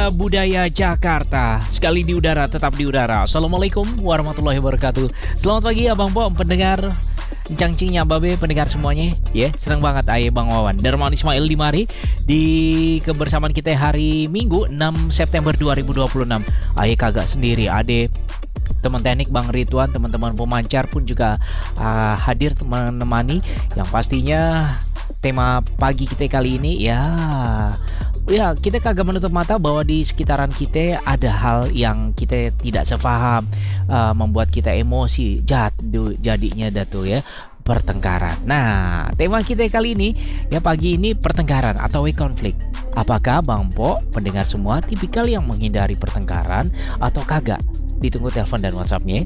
Suara Budaya Jakarta. Sekali di udara, tetap di udara. Assalamualaikum warahmatullahi wabarakatuh. Selamat pagi Abang Po, pendengar Cangcingnya Babe, pendengar semuanya. Senang banget Aye Bang Wawan Darmawan Ismail di mari di kebersamaan kita hari Minggu 6 September 2026. Aye kagak sendiri, ade teman teknik Bang Ridwan, teman-teman pemancar pun juga hadir menemani. Yang pastinya tema pagi kita kali ini ya kita kagak menutup mata bahwa di sekitaran kita ada hal yang kita tidak sepaham, membuat kita emosi jadinya datu ya, pertengkaran. Nah, tema kita kali ini ya pagi ini pertengkaran atau konflik. Apakah Bang Po, pendengar semua tipikal yang menghindari pertengkaran atau kagak? Ditunggu telepon dan WhatsApp-nya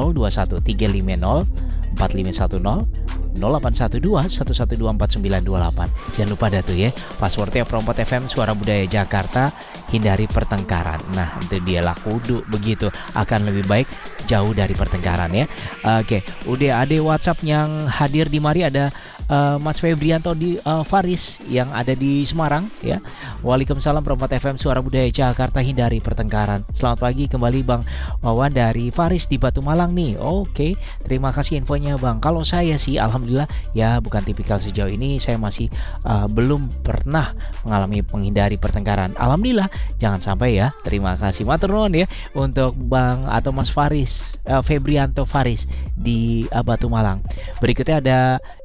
021350 4510 0812 112 4928. Jangan lupa datu ya, passwordnya Perompat FM Suara Budaya Jakarta. Hindari pertengkaran. Nah, itu dia lah kudu begitu, akan lebih baik jauh dari pertengkaran ya. Oke, udah ada WhatsApp yang hadir di mari, ada Mas Febrianto di Faris yang ada di Semarang ya. Waalaikumsalam Perompat FM Suara Budaya Jakarta, hindari pertengkaran. Selamat pagi kembali Bang Wawan dari Faris di Batu Malang nih. Oke, terima kasih infonya Bang. Kalau saya sih alhamdulillah ya bukan tipikal sejauh ini, saya masih belum pernah mengalami menghindari pertengkaran. Alhamdulillah, jangan sampai ya. Terima kasih matur nuwun ya untuk Bang atau Mas Faris Febrianto Faris di Batu Malang. Berikutnya ada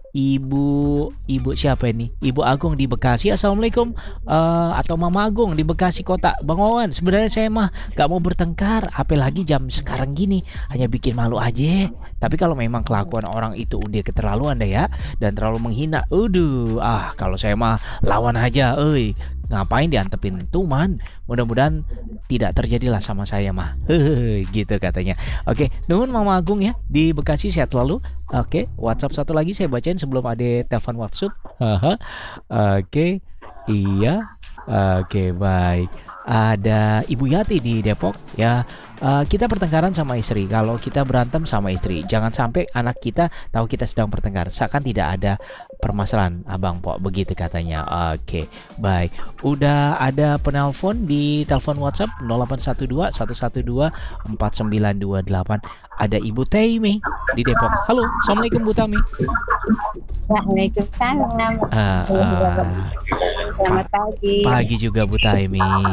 Ibu siapa ini? Ibu Agung di Bekasi. Assalamualaikum, atau Mama Agung di Bekasi Kota. Bang Wawan, sebenarnya saya mah gak mau bertengkar, apalagi jam sekarang gini, hanya bikin malu aja. Tapi kalau memang kelakuan orang itu udah keterlaluan deh ya, dan terlalu menghina, kalau saya mah lawan aja, ngapain diantepin tuman. Mudah-mudahan tidak terjadilah sama saya mah. Gitu katanya. Oke, nuhun Mama Agung ya di Bekasi, sehat selalu. Oke, WhatsApp satu lagi saya bacain sebelum ada telepon WhatsApp. Oke. Iya. Oke, baik. Ada Ibu Yati di Depok ya. Kita pertengkaran sama istri. Kalau kita berantem sama istri, jangan sampai anak kita tahu kita sedang bertengkar, seakan tidak ada permasalahan Abang Po, begitu katanya. Oke, baik. Udah ada penelpon di telepon WhatsApp 0812 112 4928. Ada Ibu Taimi di Depok. Halo, Assalamualaikum Bu Tami. Waalaikumsalam. Selamat pagi. Pagi juga Bu Taimi.